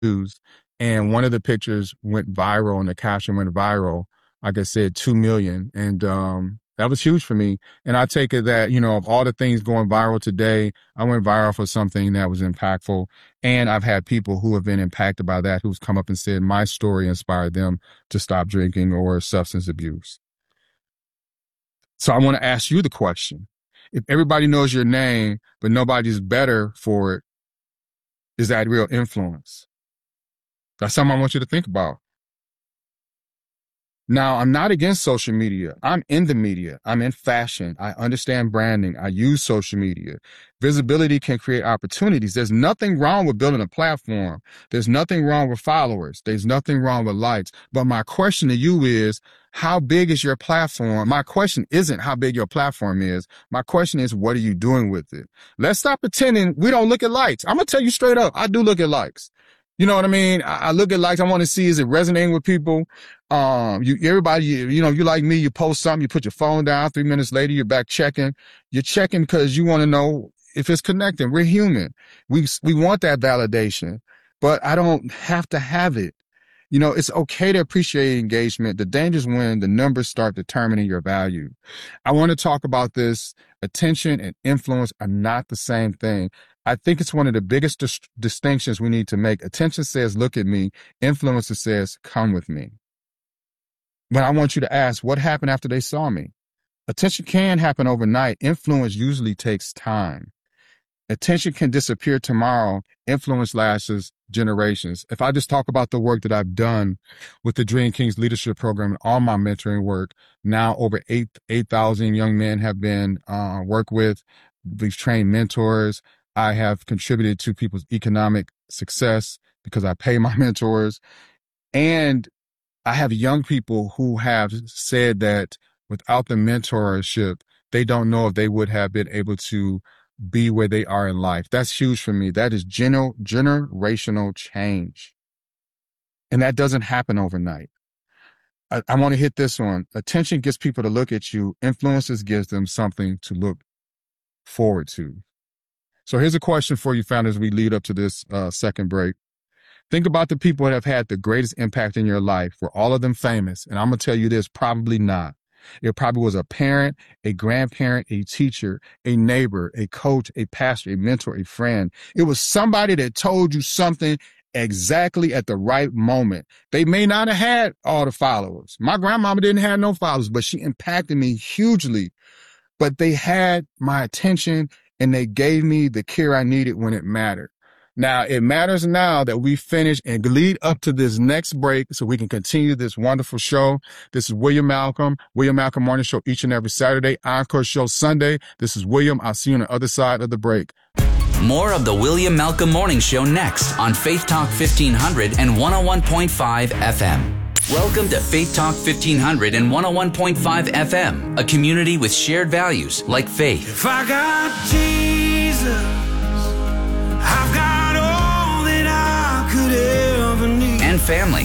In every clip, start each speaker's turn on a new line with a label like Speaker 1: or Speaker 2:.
Speaker 1: views. And one of the pictures went viral and the caption went viral. Like I said, 2 million. And that was huge for me. And I take it that, of all the things going viral today, I went viral for something that was impactful. And I've had people who have been impacted by that who's come up and said my story inspired them to stop drinking or substance abuse. So I want to ask you the question. If everybody knows your name, but nobody's better for it, is that real influence? That's something I want you to think about. Now, I'm not against social media. I'm in the media. I'm in fashion. I understand branding. I use social media. Visibility can create opportunities. There's nothing wrong with building a platform. There's nothing wrong with followers. There's nothing wrong with likes. But my question to you is, how big is your platform? My question isn't how big your platform is. My question is, what are you doing with it? Let's stop pretending we don't look at likes. I'm going to tell you straight up, I do look at likes. You know what I mean? I look at likes. I want to see, is it resonating with people? Everybody, you like me, you post something, you put your phone down, 3 minutes later, you're back checking. You're checking because you want to know if it's connecting. We're human. We want that validation, but I don't have to have it. It's okay to appreciate engagement. The danger is when the numbers start determining your value. I want to talk about this. Attention and influence are not the same thing. I think it's one of the biggest distinctions we need to make. Attention says, look at me. Influence says, come with me. But I want you to ask, what happened after they saw me? Attention can happen overnight. Influence usually takes time. Attention can disappear tomorrow. Influence lasts generations. If I just talk about the work that I've done with the Dream Kings Leadership Program and all my mentoring work, now over 8,000 young men have been worked with. We've trained mentors. I have contributed to people's economic success because I pay my mentors. And I have young people who have said that without the mentorship, they don't know if they would have been able to be where they are in life. That's huge for me. That is generational change. And that doesn't happen overnight. I want to hit this one. Attention gets people to look at you. Influences gives them something to look forward to. So here's a question for you, founders, as we lead up to this second break. Think about the people that have had the greatest impact in your life. Were all of them famous? And I'm going to tell you this, probably not. It probably was a parent, a grandparent, a teacher, a neighbor, a coach, a pastor, a mentor, a friend. It was somebody that told you something exactly at the right moment. They may not have had all the followers. My grandmama didn't have no followers, but she impacted me hugely. But they had my attention and they gave me the care I needed when it mattered. Now, it matters now that we finish and lead up to this next break so we can continue this wonderful show. This is William Malcolm Morning Show each and every Saturday, Encore Show Sunday. This is William. I'll see you on the other side of the break.
Speaker 2: More of the William Malcolm Morning Show next on Faith Talk 1500 and 101.5 FM. Welcome to Faith Talk 1500 and 101.5 FM, a community with shared values like faith.
Speaker 3: If I got Jesus, I've got all that I could ever need.
Speaker 2: And family.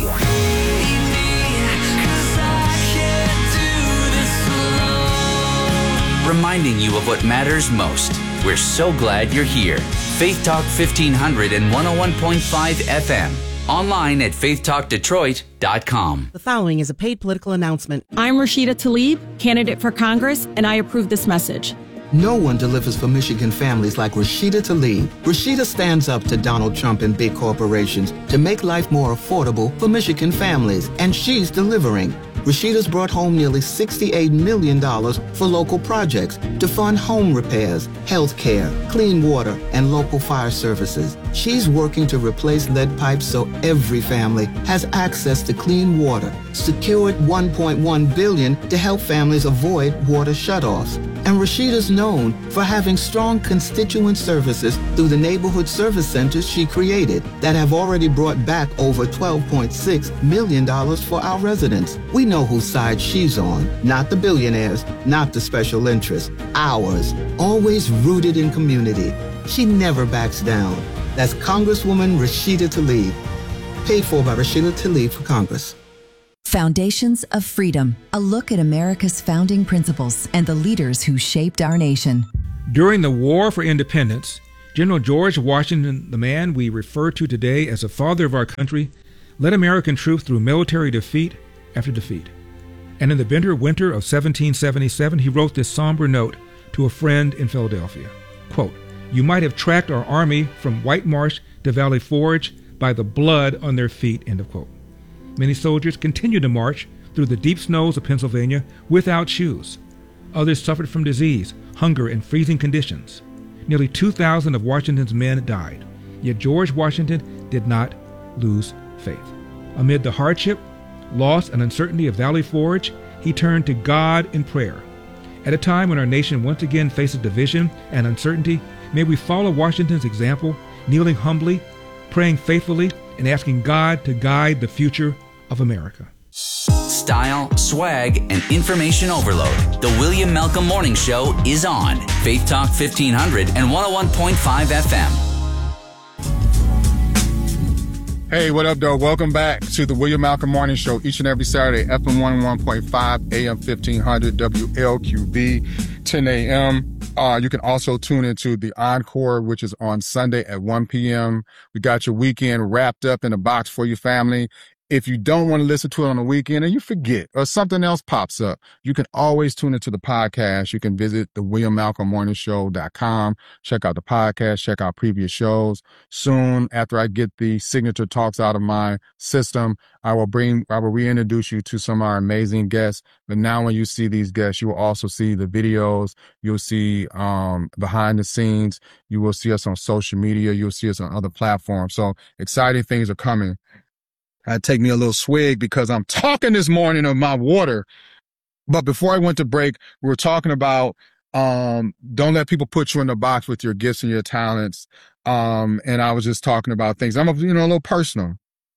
Speaker 2: Reminding you of what matters most. We're so glad you're here. Faith Talk 1500 and 101.5 FM. Online at faithtalkdetroit.com.
Speaker 4: The following is a paid political announcement.
Speaker 5: I'm Rashida Tlaib, candidate for Congress, and I approve this message.
Speaker 6: No one delivers for Michigan families like Rashida Tlaib. Rashida stands up to Donald Trump and big corporations to make life more affordable for Michigan families, and she's delivering. Rashida's brought home nearly $68 million for local projects to fund home repairs, health care, clean water, and local fire services. She's working to replace lead pipes so every family has access to clean water, secured $1.1 billion to help families avoid water shutoffs. And Rashida's known for having strong constituent services through the neighborhood service centers she created that have already brought back over $12.6 million for our residents. We know whose side she's on, not the billionaires, not the special interests, ours, always rooted in community. She never backs down. That's Congresswoman Rashida Tlaib, paid for by Rashida Tlaib for Congress.
Speaker 7: Foundations of Freedom, a look at America's founding principles and the leaders who shaped our nation.
Speaker 8: During the War for Independence, General George Washington, the man we refer to today as the father of our country, led American troops through military defeat after defeat. And in the bitter winter of 1777, he wrote this somber note to a friend in Philadelphia. Quote, "You might have tracked our army from White Marsh to Valley Forge by the blood on their feet," end of quote. Many soldiers continued to march through the deep snows of Pennsylvania without shoes. Others suffered from disease, hunger, and freezing conditions. Nearly 2,000 of Washington's men died. Yet George Washington did not lose faith. Amid the hardship, loss, and uncertainty of Valley Forge, he turned to God in prayer. At a time when our nation once again faces division and uncertainty, may we follow Washington's example, kneeling humbly, praying faithfully, and asking God to guide the future of America.
Speaker 2: Style, swag, and information overload. The William Malcolm Morning Show is on Faith Talk 1500 and 101.5 FM.
Speaker 1: Hey, what up, though? Welcome back to the William Malcolm Morning Show each and every Saturday, FM 101.5, AM 1500, WLQB, 10 a.m. You can also tune into the Encore, which is on Sunday at 1 p.m. We got your weekend wrapped up in a box for your family. If you don't want to listen to it on the weekend and you forget or something else pops up, you can always tune into the podcast. You can visit the WilliamMalcolmMorningShow.com. Check out the podcast, check out previous shows. Soon, after I get the signature talks out of my system, I will reintroduce you to some of our amazing guests. But now when you see these guests, you will also see the videos. You'll see behind the scenes. You will see us on social media. You'll see us on other platforms. So exciting things are coming. I'd take me a little swig because I'm talking this morning of my water. But before I went to break, we were talking about don't let people put you in the box with your gifts and your talents. And I was just talking about things. I'm a little personal.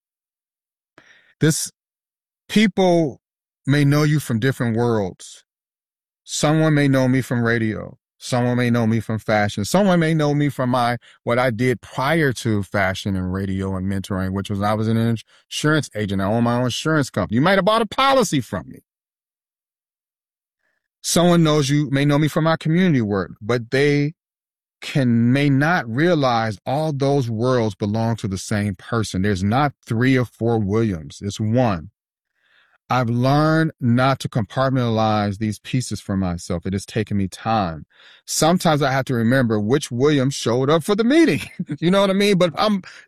Speaker 1: People may know you from different worlds. Someone may know me from radio. Someone may know me from fashion. Someone may know me from what I did prior to fashion and radio and mentoring, which was I was an insurance agent. I own my own insurance company. You might have bought a policy from me. Someone may know me from my community work, but they may not realize all those worlds belong to the same person. There's not 3 or 4 Williams. It's one. I've learned not to compartmentalize these pieces for myself. It has taken me time. Sometimes I have to remember which William showed up for the meeting. You know what I mean? But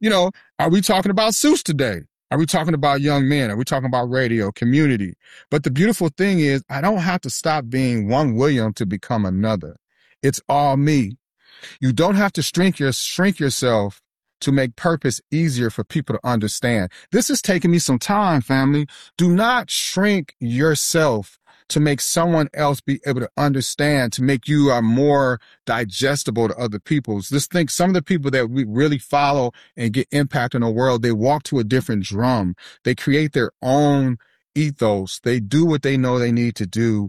Speaker 1: are we talking about Seuss today? Are we talking about young men? Are we talking about radio, community? But the beautiful thing is I don't have to stop being one William to become another. It's all me. You don't have to shrink yourself to make purpose easier for people to understand. This is taking me some time, family. Do not shrink yourself to make someone else be able to understand, to make you more digestible to other people. Just think some of the people that we really follow and get impact in the world, they walk to a different drum. They create their own ethos. They do what they know they need to do.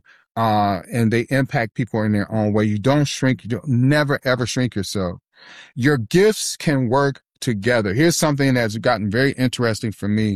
Speaker 1: And they impact people in their own way. You don't shrink. You don't never, ever shrink yourself. Your gifts can work together. Here's something that's gotten very interesting for me.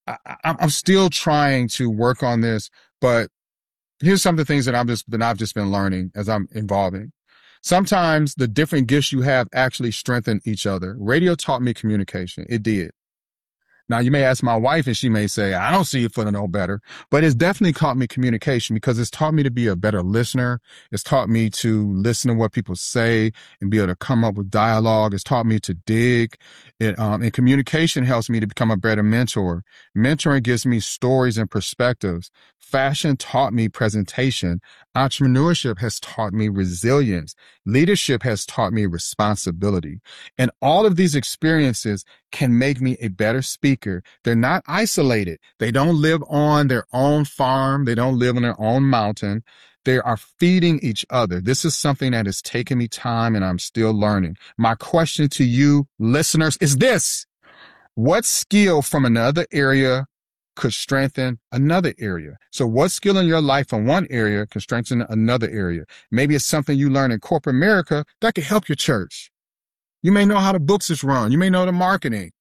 Speaker 1: I'm still trying to work on this, but here's some of the things that I've just been learning as I'm evolving. Sometimes the different gifts you have actually strengthen each other. Radio taught me communication. It did. Now, you may ask my wife and she may say, I don't see it for no better, but it's definitely taught me communication because it's taught me to be a better listener. It's taught me to listen to what people say and be able to come up with dialogue. It's taught me to dig. And communication helps me to become a better mentor. Mentoring gives me stories and perspectives. Fashion taught me presentation. Entrepreneurship has taught me resilience. Leadership has taught me responsibility. And all of these experiences can make me a better speaker. They're not isolated. They don't live on their own farm. They don't live on their own mountain. They are feeding each other. This is something that has taken me time and I'm still learning. My question to you listeners is this: what skill from another area could strengthen another area? So what skill in your life from one area can strengthen another area? Maybe it's something you learn in corporate America that could help your church. You may know how the books is run. You may know the marketing.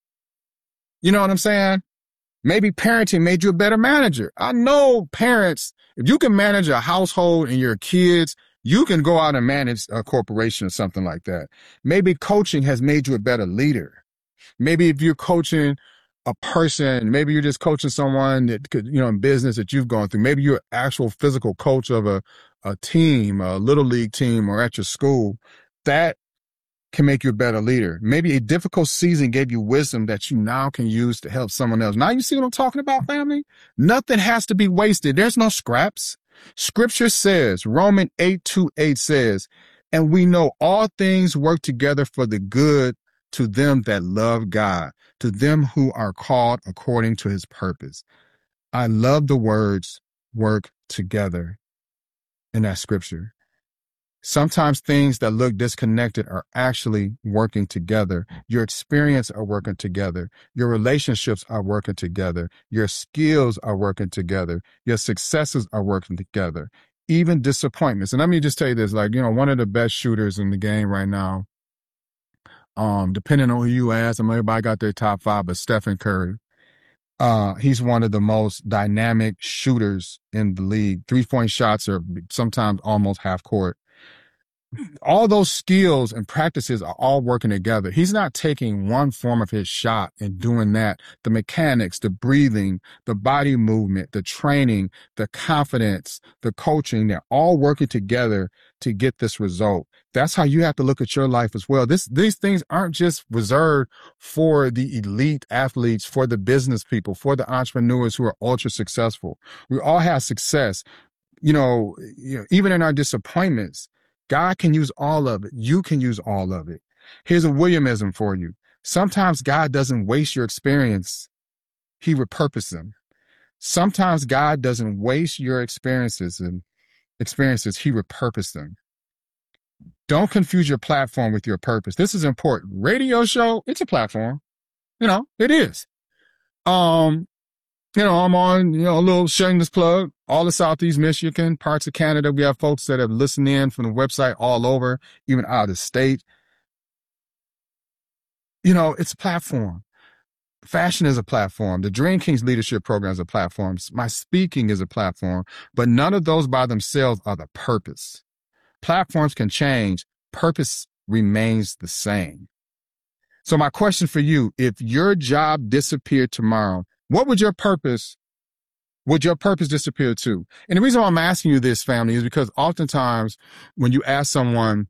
Speaker 1: You know what I'm saying? Maybe parenting made you a better manager. I know parents, if you can manage a household and your kids, You can go out and manage a corporation or something like that. Maybe coaching has made you a better leader. Maybe if you're coaching a person, maybe you're just coaching someone that could, in business that you've gone through. Maybe you're an actual physical coach of a team, a little league team, or at your school. That can make you a better leader. Maybe a difficult season gave you wisdom that you now can use to help someone else. Now you see what I'm talking about, family? Nothing has to be wasted. There's no scraps. Scripture says, Romans 8:2-8 says, and we know all things work together for the good to them that love God, to them who are called according to his purpose. I love the words work together in that scripture. Sometimes things that look disconnected are actually working together. Your experience are working together. Your relationships are working together. Your skills are working together. Your successes are working together. Even disappointments. And let me just tell you this, one of the best shooters in the game right now, depending on who you ask, everybody got their top 5, but Stephen Curry. He's one of the most dynamic shooters in the league. 3-point shots are sometimes almost half court. All those skills and practices are all working together. He's not taking one form of his shot and doing that. The mechanics, the breathing, the body movement, the training, the confidence, the coaching, they're all working together to get this result. That's how you have to look at your life as well. These things aren't just reserved for the elite athletes, for the business people, for the entrepreneurs who are ultra successful. We all have success. Even in our disappointments, God can use all of it. You can use all of it. Here's a Williamism for you. Sometimes God doesn't waste your experience. He repurposes them. Sometimes God doesn't waste your experiences. He repurposes them. Don't confuse your platform with your purpose. This is important. Radio show, it's a platform. It is. I'm on, a little shameless plug, all of Southeast Michigan, parts of Canada. We have folks that have listened in from the website all over, even out of state. It's a platform. Fashion is a platform. The Dream Kings Leadership Program is a platform. My speaking is a platform, but none of those by themselves are the purpose. Platforms can change. Purpose remains the same. So my question for you, if your job disappeared tomorrow, what would your purpose disappear to? And the reason why I'm asking you this, family, is because oftentimes when you ask someone,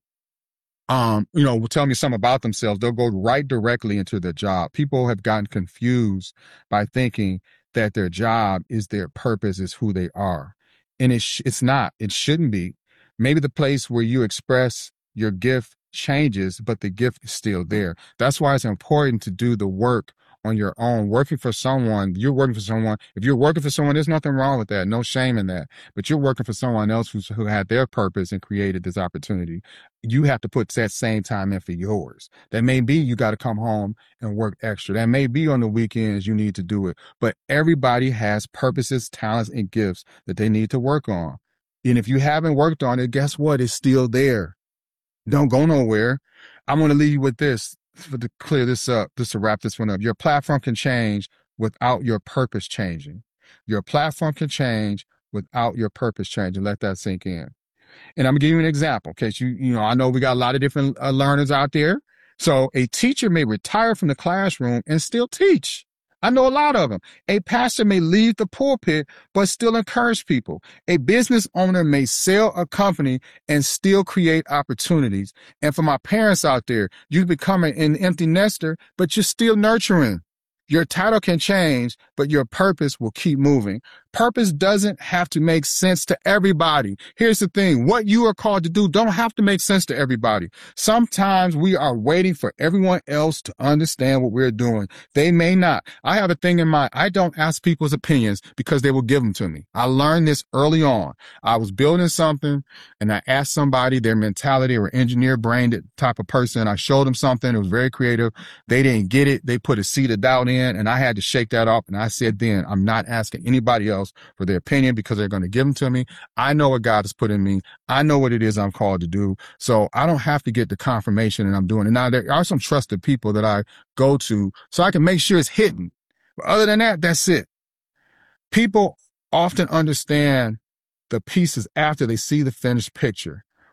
Speaker 1: tell me something about themselves, they'll go right directly into their job. People have gotten confused by thinking that their job is their purpose, is who they are. And it's not. It shouldn't be. Maybe the place where you express your gift changes, but the gift is still there. That's why it's important to do the work on your own. Working for someone, you're working for someone. If you're working for someone, there's nothing wrong with that. No shame in that. But you're working for someone else who had their purpose and created this opportunity. You have to put that same time in for yours. That may be you got to come home and work extra. That may be on the weekends you need to do it. But everybody has purposes, talents, and gifts that they need to work on. And if you haven't worked on it, guess what? It's still there. Don't go nowhere. I'm going to leave you with this. To clear this up, just to wrap this one up. Your platform can change without your purpose changing. Your platform can change without your purpose changing. Let that sink in. And I'm going to give you an example. In case I know we got a lot of different learners out there. So a teacher may retire from the classroom and still teach. I know a lot of them. A pastor may leave the pulpit, but still encourage people. A business owner may sell a company and still create opportunities. And for my parents out there, you become an empty nester, but you're still nurturing. Your title can change, but your purpose will keep moving. Purpose doesn't have to make sense to everybody. Here's the thing. What you are called to do don't have to make sense to everybody. Sometimes we are waiting for everyone else to understand what we're doing. They may not. I have a thing in mind. I don't ask people's opinions because they will give them to me. I learned this early on. I was building something and I asked somebody their mentality or engineer-brained type of person. I showed them something. It was very creative. They didn't get it. They put a seed of doubt in. And I had to shake that off. And I said, then I'm not asking anybody else for their opinion because they're going to give them to me. I know what God has put in me. I know what it is I'm called to do. So I don't have to get the confirmation that I'm doing it. Now, there are some trusted people that I go to so I can make sure it's hitting. But other than that, that's it. People often understand the pieces after they see the finished picture.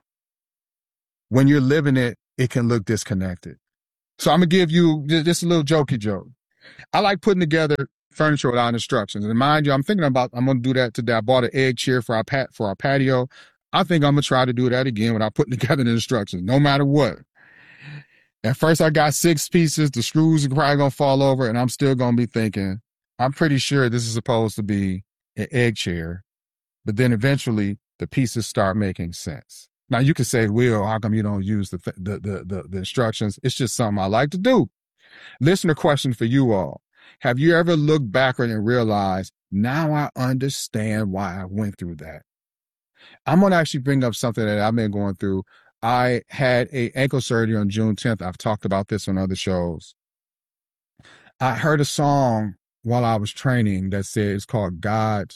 Speaker 1: when you're living it, it can look disconnected. So I'm going to give you just a little jokey joke. I like putting together furniture without instructions. And mind you, I'm going to do that today. I bought an egg chair for our patio. I think I'm going to try to do that again without putting together the instructions, no matter what. At first, I got 6 pieces. The screws are probably going to fall over, and I'm still going to be thinking, I'm pretty sure this is supposed to be an egg chair. But then eventually, the pieces start making sense. Now, you could say, Will, how come you don't use the instructions? It's just something I like to do. Listener question for you all. Have you ever looked backward and realized, now I understand why I went through that? I'm going to actually bring up something that I've been going through. I had an ankle surgery on June 10th. I've talked about this on other shows. I heard a song while I was training that said, it's called God,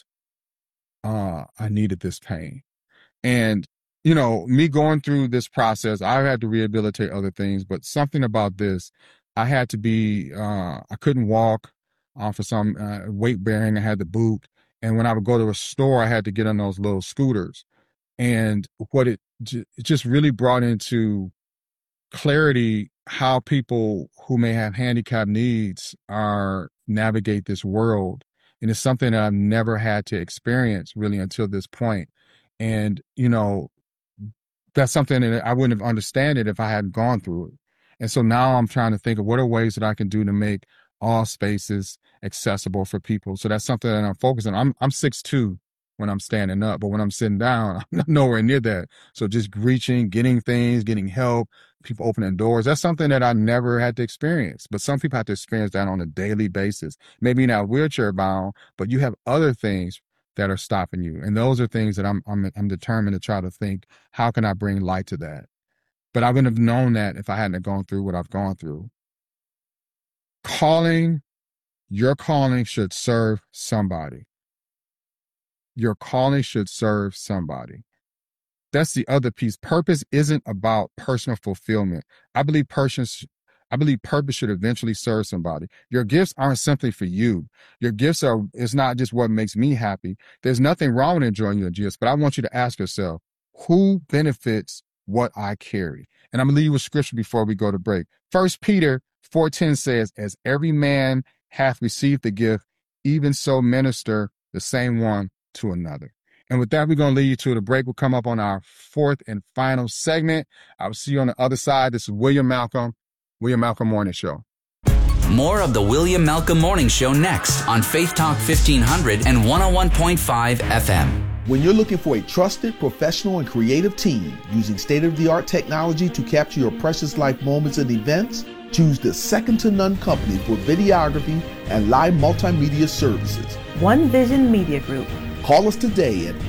Speaker 1: I Needed This Pain. And, you know, me going through this process, I had to rehabilitate other things, but something about this, I had to be, I couldn't walk for some weight bearing. I had the boot. And when I would go to a store, I had to get on those little scooters. And what it just really brought into clarity how people who may have handicap needs navigate this world. And it's something that I've never had to experience really until this point. And, you know, that's something that I wouldn't have understood it if I hadn't gone through it. And so now I'm trying to think of what are ways that I can do to make all spaces accessible for people. So that's something that I'm focusing on. I'm 6'2" when I'm standing up, but when I'm sitting down, I'm nowhere near that. So just reaching, getting things, getting help, people opening doors, that's something that I never had to experience. But some people have to experience that on a daily basis. Maybe not wheelchair bound, but you have other things that are stopping you. And those are things that I'm determined to try to think, how can I bring light to that? But I wouldn't have known that if I hadn't gone through what I've gone through. Your calling should serve somebody. Your calling should serve somebody. That's the other piece. Purpose isn't about personal fulfillment. I believe purpose should eventually serve somebody. Your gifts aren't simply for you. Your gifts it's not just what makes me happy. There's nothing wrong with enjoying your gifts, but I want you to ask yourself, who benefits what I carry? And I'm going to leave you with scripture before we go to break. 1 Peter 4:10 says, as every man hath received the gift, even so minister the same one to another. And with that, we're going to lead you to the break. We'll come up on our 4th and final segment. I will see you on the other side. This is William Malcolm Morning Show.
Speaker 2: More of the William Malcolm Morning Show next on Faith Talk 1500 and 101.5 FM.
Speaker 9: When you're looking for a trusted, professional, and creative team using state-of-the-art technology to capture your precious life moments and events, choose the second-to-none company for videography and live multimedia services.
Speaker 10: One Vision Media Group.
Speaker 9: Call us today at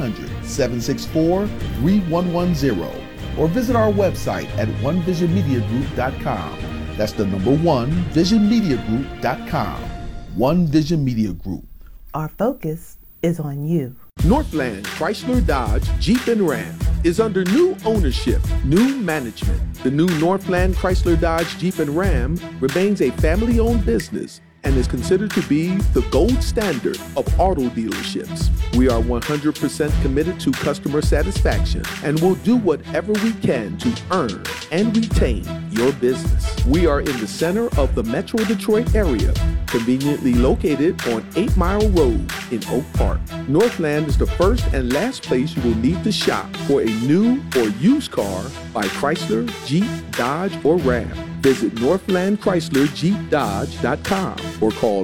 Speaker 9: 1-800-764-3110 or visit our website at onevisionmediagroup.com. That's the number 1, visionmediagroup.com. One Vision Media Group.
Speaker 10: Our focus is on you.
Speaker 11: Northland Chrysler Dodge Jeep and Ram is under new ownership, new management. The new Northland Chrysler Dodge Jeep and Ram remains a family-owned business and is considered to be the gold standard of auto dealerships. We are 100% committed to customer satisfaction and will do whatever we can to earn and retain your business. We are in the center of the Metro Detroit area, conveniently located on 8 Mile Road in Oak Park. Northland is the first and last place you will need to shop for a new or used car by Chrysler, Jeep, Dodge, or Ram. Visit NorthlandChryslerJeepDodge.com or call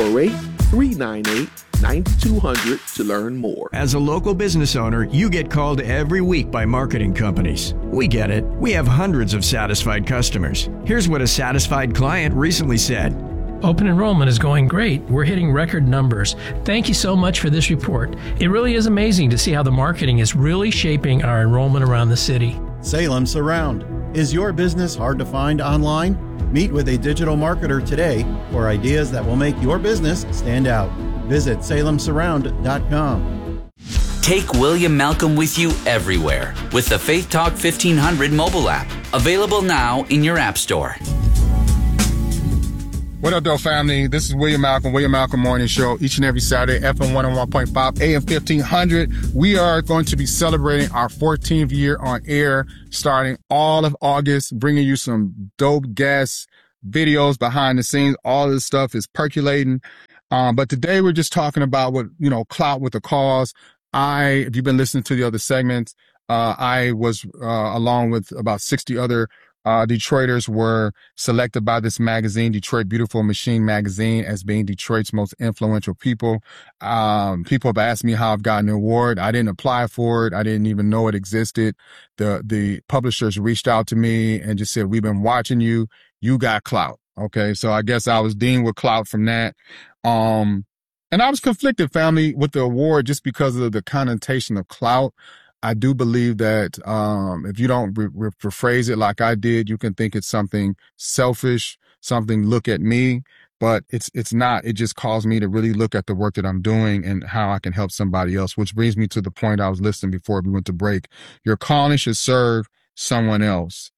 Speaker 11: 248-398-9200 to learn more.
Speaker 12: As a local business owner, you get called every week by marketing companies. We get it. We have hundreds of satisfied customers. Here's what a satisfied client recently said.
Speaker 13: Open enrollment is going great. We're hitting record numbers. Thank you so much for this report. It really is amazing to see how the marketing is really shaping our enrollment around the city.
Speaker 14: Salem Surround. Is your business hard to find online? Meet with a digital marketer today for ideas that will make your business stand out. Visit salemsurround.com.
Speaker 2: Take William Malcolm with you everywhere with the Faith Talk 1500 mobile app. Available now in your app store.
Speaker 1: What up, though, family? This is William Malcolm Morning Show, each and every Saturday, FM 101.5, AM 1500. We are going to be celebrating our 14th year on air, starting all of August, bringing you some dope guests, videos behind the scenes. All of this stuff is percolating. But today we're just talking about clout with a cause. If you've been listening to the other segments, I was, along with about 60 other Detroiters, were selected by this magazine, Detroit Beautiful Machine Magazine, as being Detroit's most influential people. People have asked me how I've gotten the award. I didn't apply for it. I didn't even know it existed. The publishers reached out to me and just said, "We've been watching you. You got clout." Okay. So I guess I was deemed with clout from that. And I was conflicted, family, with the award just because of the connotation of clout. I do believe that if you don't rephrase it like I did, you can think it's something selfish, something look at me, but it's not. It just caused me to really look at the work that I'm doing and how I can help somebody else, which brings me to the point I was listing before we went to break. Your calling should serve someone else.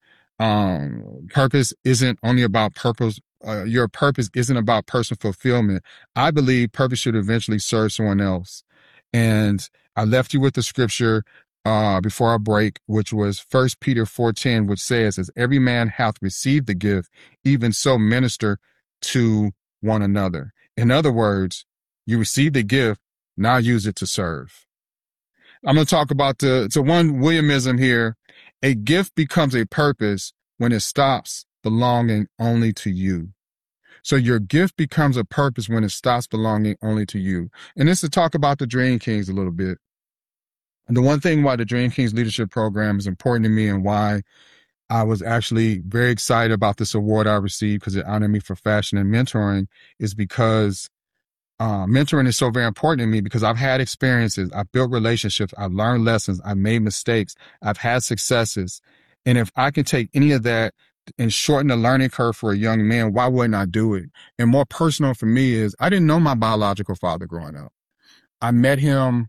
Speaker 1: Purpose isn't only about purpose. Your purpose isn't about personal fulfillment. I believe purpose should eventually serve someone else. And I left you with the scripture before our break, which was 1 Peter 4:10, which says, "As every man hath received the gift, even so minister to one another." In other words, you receive the gift, now use it to serve. I'm going to talk about the one Williamism here. A gift becomes a purpose when it stops belonging only to you. So your gift becomes a purpose when it stops belonging only to you. And this is to talk about the Dream Kings a little bit. And the one thing why the Dream Kings Leadership Program is important to me and why I was actually very excited about this award I received, because it honored me for fashion and mentoring, is because mentoring is so very important to me, because I've had experiences, I've built relationships, I've learned lessons, I've made mistakes, I've had successes. And if I can take any of that and shorten the learning curve for a young man, why wouldn't I do it? And more personal for me is I didn't know my biological father growing up. I met him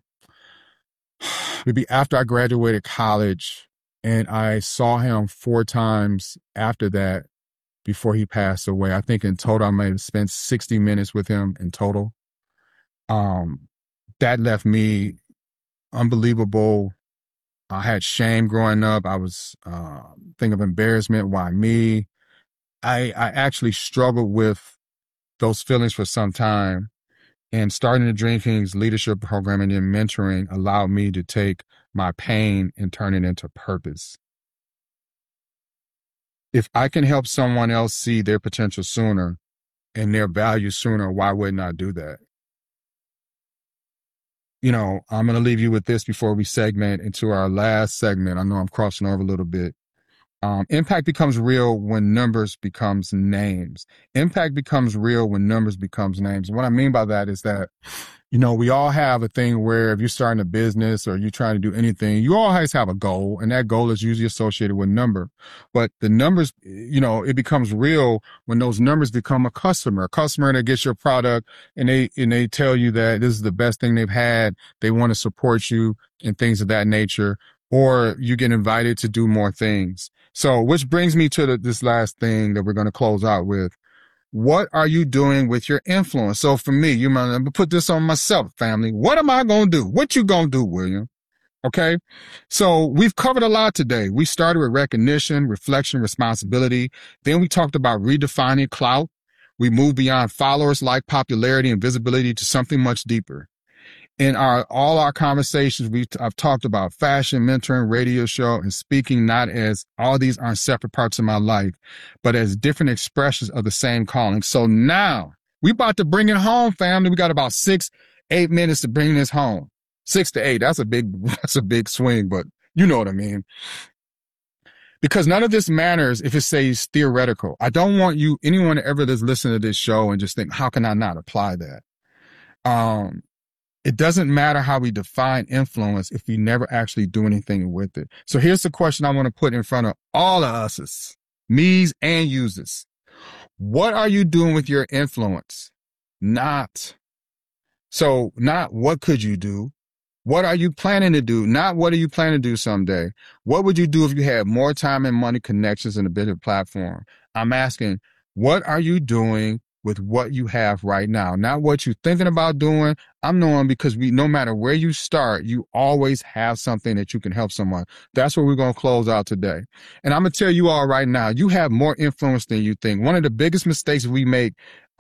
Speaker 1: maybe after I graduated college, and I saw him 4 times after that before he passed away. I think in total I may have spent 60 minutes with him in total. That left me unbelievable. I had shame growing up. I was thinking of embarrassment. Why me? I actually struggled with those feelings for some time. And starting the Dream Kings Leadership Program and then mentoring allowed me to take my pain and turn it into purpose. If I can help someone else see their potential sooner and their value sooner, why wouldn't I do that? I'm going to leave you with this before we segment into our last segment. I know I'm crossing over a little bit. Impact becomes real when numbers becomes names. Impact becomes real when numbers becomes names. And what I mean by that is that, we all have a thing where if you're starting a business or you're trying to do anything, you always have a goal, and that goal is usually associated with number. But the numbers, it becomes real when those numbers become a customer that gets your product and they tell you that this is the best thing they've had. They want to support you and things of that nature, or you get invited to do more things. So, which brings me to this last thing that we're going to close out with. What are you doing with your influence? So for me, I'm going to put this on myself, family. What am I going to do? What you going to do, William? Okay. So we've covered a lot today. We started with recognition, reflection, responsibility. Then we talked about redefining clout. We moved beyond followers, like popularity and visibility, to something much deeper. In all our conversations, I've talked about fashion, mentoring, radio show, and speaking, not as all these aren't separate parts of my life, but as different expressions of the same calling. So now we about to bring it home, family. We got about 6-8 minutes to bring this home. 6 to 8. That's a big swing, but you know what I mean. Because none of this matters if it says theoretical. I don't want anyone ever that's listening to this show and just think, how can I not apply that? It doesn't matter how we define influence if we never actually do anything with it. So here's the question I want to put in front of all of us, me's and youses. What are you doing with your influence? Not what could you do? What are you planning to do? Not what are you planning to do someday? What would you do if you had more time and money, connections, and a bigger platform? I'm asking, what are you doing with what you have right now, not what you're thinking about doing. I'm knowing because no matter where you start, you always have something that you can help someone. That's where we're going to close out today. And I'm going to tell you all right now, you have more influence than you think. One of the biggest mistakes we make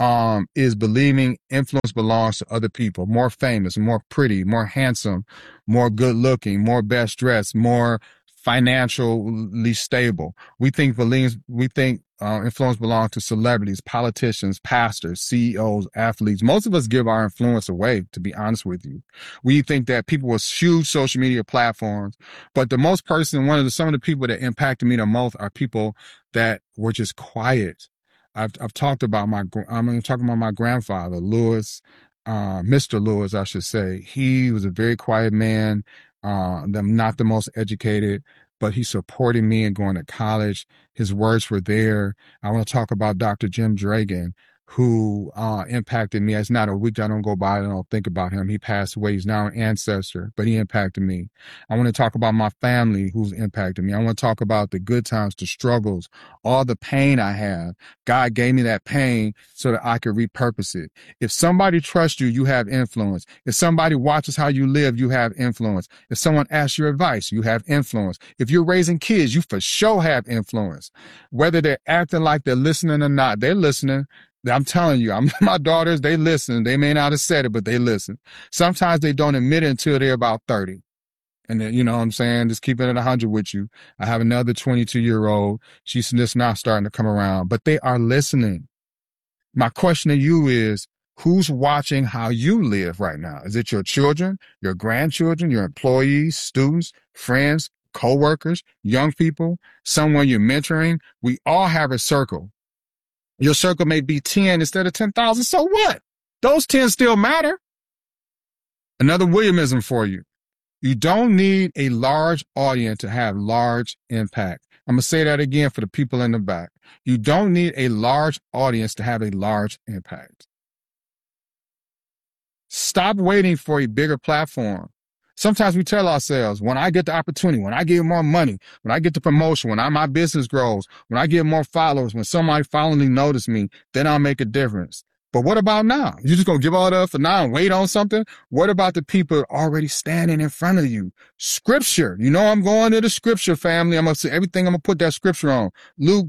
Speaker 1: is believing influence belongs to other people, more famous, more pretty, more handsome, more good looking, more best dressed, more financially stable. We think influence belongs to celebrities, politicians, pastors, CEOs, athletes. Most of us give our influence away, to be honest with you. We think that people with huge social media platforms, but some of the people that impacted me the most are people that were just quiet. I've talked about I'm talking about my grandfather, Lewis, Mr. Lewis, I should say. He was a very quiet man, not the most educated, but he supported me in going to college. His words were there. I want to talk about Dr. Jim Dragan, who impacted me. It's not a week that I don't go by and I don't think about him. He passed away. He's now an ancestor, but he impacted me. I want to talk about my family who's impacted me. I want to talk about the good times, the struggles, all the pain I have. God gave me that pain so that I could repurpose it. If somebody trusts you, you have influence. If somebody watches how you live, you have influence. If someone asks your advice, you have influence. If you're raising kids, you for sure have influence. Whether they're acting like they're listening or not, they're listening. I'm telling you, my daughters, they listen. They may not have said it, but they listen. Sometimes they don't admit it until they're about 30. And then, you know what I'm saying? Just keeping it 100 with you. I have another 22-year-old. She's just now starting to come around, but they are listening. My question to you is, who's watching how you live right now? Is it your children, your grandchildren, your employees, students, friends, coworkers, young people, someone you're mentoring? We all have a circle. Your circle may be 10 instead of 10,000. So what? Those 10 still matter. Another Williamism for you. You don't need a large audience to have large impact. I'm going to say that again for the people in the back. You don't need a large audience to have a large impact. Stop waiting for a bigger platform. Sometimes we tell ourselves, when I get the opportunity, when I get more money, when I get the promotion, when my business grows, when I get more followers, when somebody finally notice me, then I'll make a difference. But what about now? You just going to give all that for now and wait on something? What about the people already standing in front of you? Scripture. You know I'm going to the scripture, family. I'm going to say everything. I'm going to put that scripture on. Luke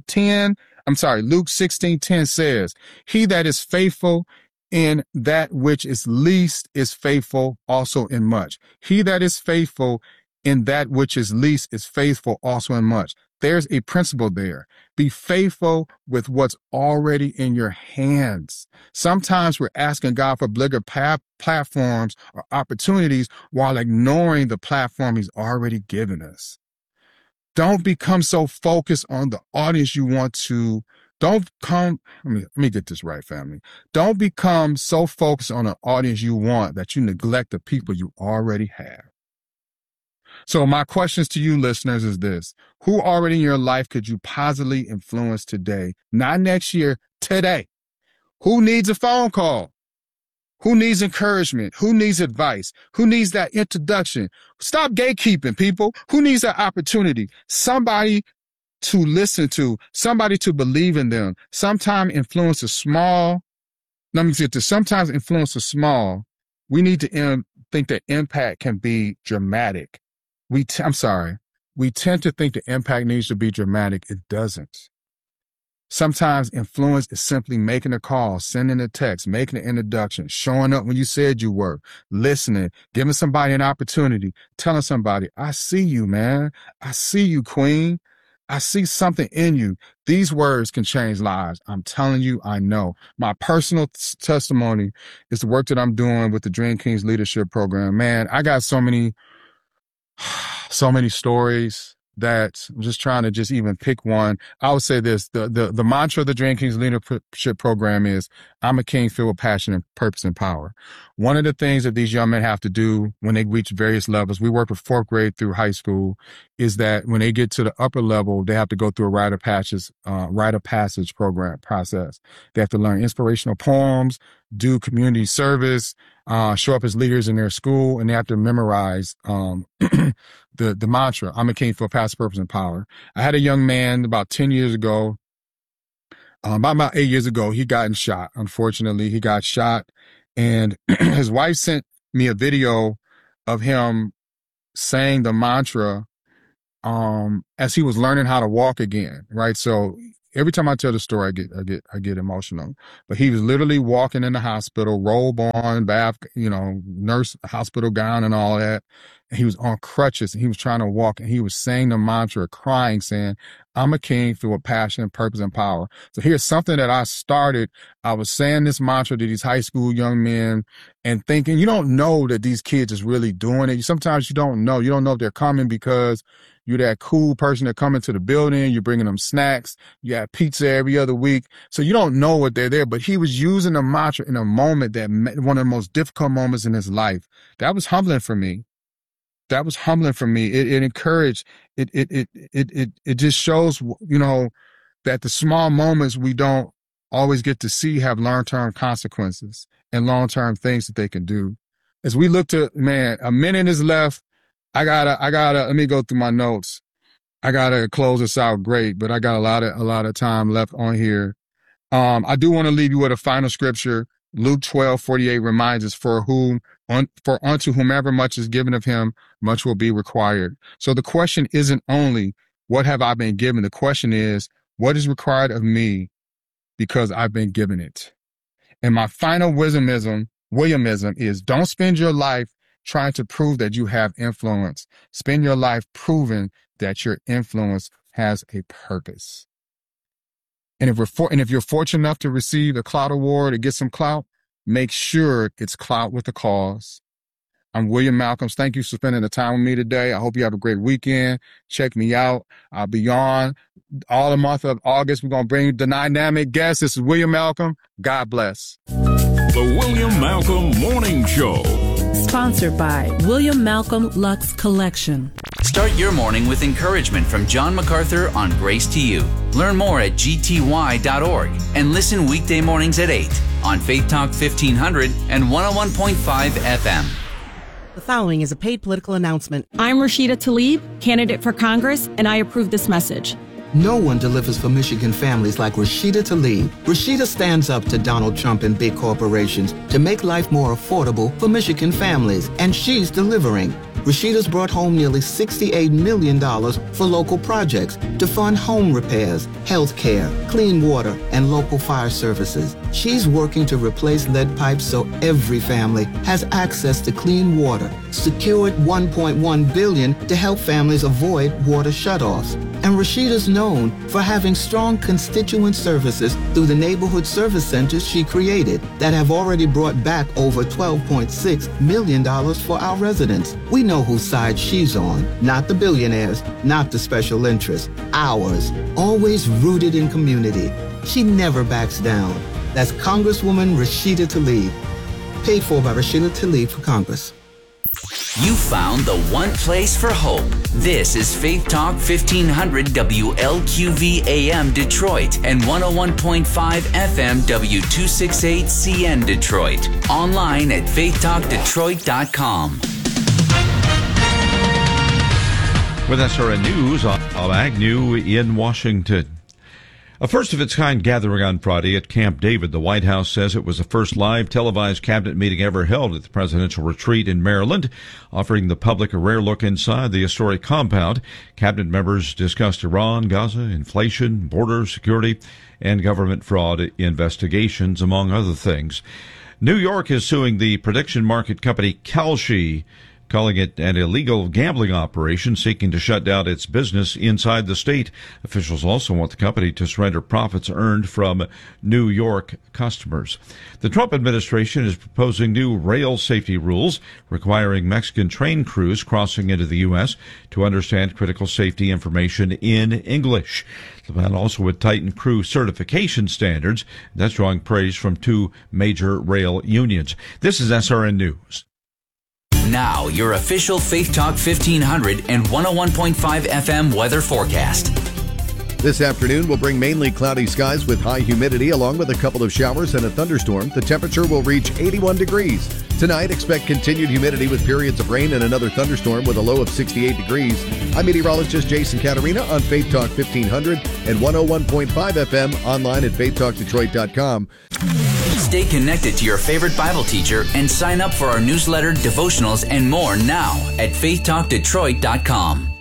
Speaker 1: 16:10 says, he that is faithful in that which is least is faithful also in much. He that is faithful in that which is least is faithful also in much. There's a principle there. Be faithful with what's already in your hands. Sometimes we're asking God for bigger platforms or opportunities while ignoring the platform he's already given us. Don't become so focused on the audience you want to. Let me get this right, family. Don't become so focused on the audience you want that you neglect the people you already have. So my questions to you listeners is this. Who already in your life could you positively influence today? Not next year, today. Who needs a phone call? Who needs encouragement? Who needs advice? Who needs that introduction? Stop gatekeeping, people. Who needs that opportunity? Somebody to listen to, somebody to believe in them. Sometimes influence is small. Sometimes influence is small. We need to think that impact can be dramatic. We tend to think the impact needs to be dramatic. It doesn't. Sometimes influence is simply making a call, sending a text, making an introduction, showing up when you said you were, listening, giving somebody an opportunity, telling somebody, I see you, man. I see you, queen. I see something in you. These words can change lives. I'm telling you, I know. My personal testimony is the work that I'm doing with the Dream Kings Leadership Program. Man, I got so many stories that I'm just trying to just even pick one. I would say this, the mantra of the Dream Kings Leadership Program is, I'm a king filled with passion and purpose and power. One of the things that these young men have to do when they reach various levels, we work with 4th grade through high school, is that when they get to the upper level, they have to go through a rite of passage program process. They have to learn inspirational poems, do community service, show up as leaders in their school, and they have to memorize the mantra, I'm a king for past purpose and power. I had a young man about 10 years ago About 8 years ago, he got shot. Unfortunately, he got shot, and his wife sent me a video of him saying the mantra as he was learning how to walk again. Right. So every time I tell the story, I get emotional. But he was literally walking in the hospital, robe on, bath, nurse, hospital gown, and all that. And he was on crutches, and he was trying to walk, and he was saying the mantra, crying, saying, "I'm a king through a passion, purpose, and power." So here's something that I started. I was saying this mantra to these high school young men and thinking, you don't know that these kids is really doing it. Sometimes you don't know. You don't know if they're coming because you're that cool person that come into the building. You're bringing them snacks. You have pizza every other week. So you don't know what they're there. But he was using the mantra in a moment one of the most difficult moments in his life. That was humbling for me. It encouraged, it just shows, that the small moments we don't always get to see have long-term consequences and long-term things that they can do. As we look to, a minute is left. I gotta, let me go through my notes. I gotta close this out great, but I got a lot of time left on here. I do want to leave you with a final scripture. Luke 12:48 reminds us, for unto whomever much is given of him, much will be required. So the question isn't only, what have I been given? The question is, what is required of me because I've been given it? And my final Williamism is, don't spend your life trying to prove that you have influence. Spend your life proving that your influence has a purpose. And if you're fortunate enough to receive a Clout Award or get some clout, make sure it's clout with a cause. I'm William Malcolms. Thank you for spending the time with me today. I hope you have a great weekend. Check me out. I'll be on all the month of August. We're going to bring the dynamic guest. This is William Malcolm. God bless.
Speaker 15: The William Malcolm Morning Show.
Speaker 4: Sponsored by William Malcolm Lux Collection.
Speaker 2: Start your morning with encouragement from John MacArthur on Grace to You. Learn more at gty.org and listen weekday mornings at 8 on Faith Talk 1500 and 101.5 FM.
Speaker 4: The following is a paid political announcement.
Speaker 5: I'm Rashida Tlaib, candidate for Congress, and I approve this message.
Speaker 6: No one delivers for Michigan families like Rashida Tlaib. Rashida stands up to Donald Trump and big corporations to make life more affordable for Michigan families, and she's delivering. Rashida's brought home nearly $68 million for local projects to fund home repairs, health care, clean water, and local fire services. She's working to replace lead pipes so every family has access to clean water, secured $1.1 billion to help families avoid water shutoffs. And Rashida's known for having strong constituent services through the neighborhood service centers she created that have already brought back over $12.6 million for our residents. We know whose side she's on, not the billionaires, not the special interests, ours, always rooted in community. She never backs down. That's Congresswoman Rashida Tlaib. Paid for by Rashida Tlaib for Congress.
Speaker 2: You found the one place for hope. This is Faith Talk 1500 WLQV AM Detroit and 101.5 FM W268CN Detroit. Online at faithtalkdetroit.com.
Speaker 16: With SRN News, I'm Agnew in Washington. A first-of-its-kind gathering on Friday at Camp David. The White House says it was the first live televised cabinet meeting ever held at the presidential retreat in Maryland, offering the public a rare look inside the historic compound. Cabinet members discussed Iran, Gaza, inflation, border security, and government fraud investigations, among other things. New York is suing the prediction market company Kalshi, calling it an illegal gambling operation seeking to shut down its business inside the state. Officials also want the company to surrender profits earned from New York customers. The Trump administration is proposing new rail safety rules requiring Mexican train crews crossing into the U.S. to understand critical safety information in English. The plan also would tighten crew certification standards. That's drawing praise from two major rail unions. This is SRN News.
Speaker 2: Now, your official Faith Talk 1500 and 101.5 FM weather forecast.
Speaker 17: This afternoon will bring mainly cloudy skies with high humidity along with a couple of showers and a thunderstorm. The temperature will reach 81 degrees. Tonight, expect continued humidity with periods of rain and another thunderstorm with a low of 68 degrees. I'm meteorologist Jason Caterina on Faith Talk 1500 and 101.5 FM, online at faithtalkdetroit.com.
Speaker 2: Stay connected to your favorite Bible teacher and sign up for our newsletter, devotionals, and more now at faithtalkdetroit.com.